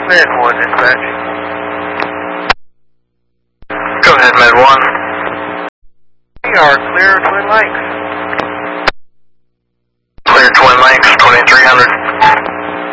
Med 1, dispatch. Go ahead, Med 1. We are clear Twin Lakes. Clear Twin Lakes, 2300.